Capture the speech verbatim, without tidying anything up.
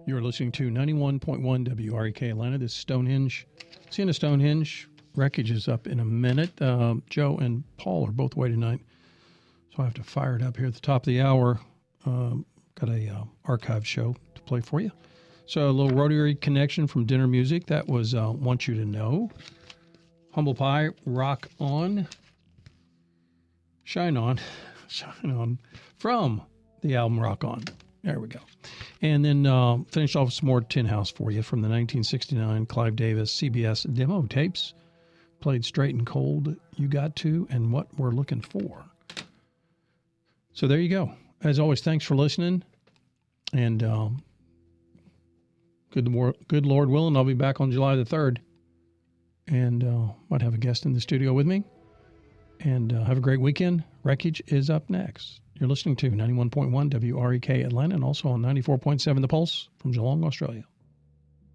You're listening to ninety-one point one W R E K Atlanta. This is Stonehenge. Seeing a Stonehenge. Wreckage is up in a minute. Um, Joe and Paul are both away tonight, so I have to fire it up here at the top of the hour. Um, got a uh, archive show to play for you. So a little Rotary Connection from Dinner Music. That was uh, Want You to Know. Humble Pie, Rock On. Shine On. Shine On. From the album Rock On. There we go. And then uh, finish off with some more Tin House for you from the nineteen sixty-nine Clive Davis C B S demo tapes. Played Straight and Cold, You Got To, and What We're Looking For. So there you go. As always, thanks for listening. And um, good, good Lord willing, I'll be back on July the third. And uh, might have a guest in the studio with me. And uh, have a great weekend. Wreckage is up next. You're listening to ninety-one point one W R E K Atlanta and also on ninety-four point seven The Pulse from Geelong, Australia.